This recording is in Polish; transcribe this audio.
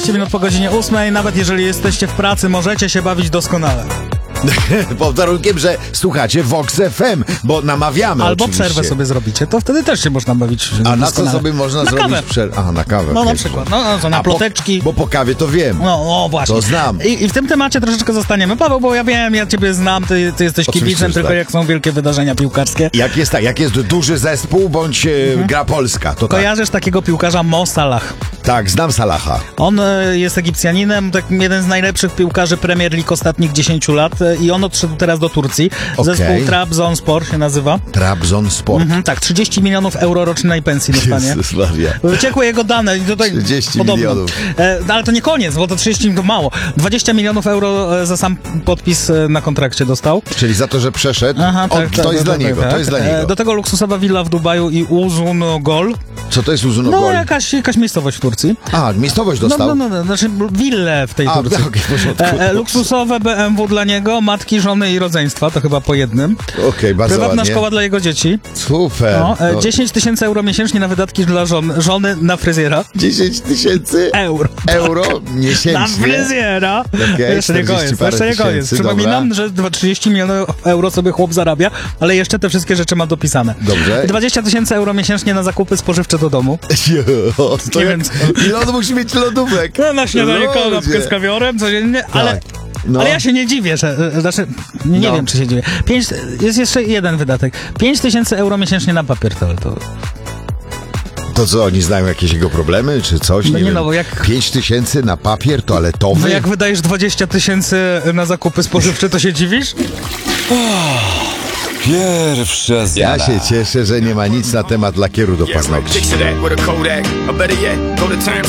minut po godzinie 8, nawet jeżeli jesteście w pracy, możecie się bawić doskonale. Pod warunkiem, że słuchacie Vox FM, bo namawiamy Albo oczywiście. przerwę sobie zrobicie, to wtedy też się można bawić A na co doskonale. sobie można na zrobić kawę. przerwę? Aha, na kawę. No na okej. przykład, no to na A ploteczki. Bo po kawie to wiem. No właśnie. To znam. I w tym temacie troszeczkę zostaniemy. Paweł, bo ja wiem, ja ciebie znam, ty jesteś Oczywiście, kibicem, że tylko tak. jak są wielkie wydarzenia piłkarskie. Jak jest duży zespół, bądź gra Polska, to tak. Kojarzysz takiego piłkarza Mo Salah. Tak, znam Salaha. On jest Egipcjaninem, tak jeden z najlepszych piłkarzy Premier League ostatnich 10 lat i on odszedł teraz do Turcji. Okej. Zespół Trabzonspor się nazywa. Trabzonspor. Tak, 30 milionów euro rocznej pensji dostanie. Jezus Maria. Wyciekły jego dane i tutaj 30 podobno. milionów. No, ale to nie koniec, bo to 30 to mało. 20 milionów euro za sam podpis na kontrakcie dostał. Czyli za to, że przeszedł, Aha, to jest dla niego, to jest dla niego. Do tego luksusowa willa w Dubaju i Uzungol. Co to jest Uzunogol? No, jakaś miejscowość w Turcji. A, miejscowość dostał? No, znaczy willę w tej Turcji. Okej, w porządku. Luksusowe BMW dla niego, matki, żony i rodzeństwa, to chyba po jednym. Okej, bardzo Prywatna ładnie. szkoła dla jego dzieci. Super. No, No, 10 000 euro miesięcznie na wydatki dla żony na fryzjera. 10 000 euro miesięcznie. Na fryzjera! Okej, Jeszcze nie 40 koniec, parę jeszcze nie koniec. tysięcy, Przypominam, że 30 milionów euro sobie chłop zarabia, ale jeszcze te wszystkie rzeczy ma dopisane. Dobrze. 20 000 euro miesięcznie na zakupy spożywcze do domu. Jo, to Nie jak, wiem, ile on musi mieć lodówek? No, na śniadanie Ludzie. kanapkę z kawiorem codziennie, ale... Tak. No. Ale ja się nie dziwię, że... Znaczy, nie No. wiem, czy się dziwię. Jest jeszcze jeden wydatek. 5 000 euro miesięcznie na papier toaletowy. To co, oni znają jakieś jego problemy, czy coś? No nie, wiem. no, bo jak- 5 000 na papier toaletowy? No jak wydajesz 20 000 na zakupy spożywcze, to się dziwisz? Pierwsza Ja zmiana. się cieszę, że nie ma nic na temat lakieru do paznokci. Picture that with a Kodak. Or better yet, go to terms